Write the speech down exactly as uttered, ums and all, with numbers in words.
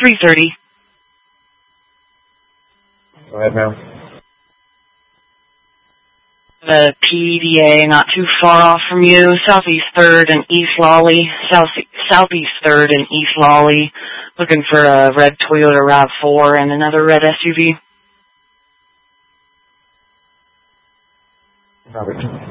three thirty. Go ahead, ma'am. The P D A not too far off from you, Southeast third and East Lawley, South, Southeast third and East Lawley, looking for a red Toyota RAV four and another red S U V. Robert.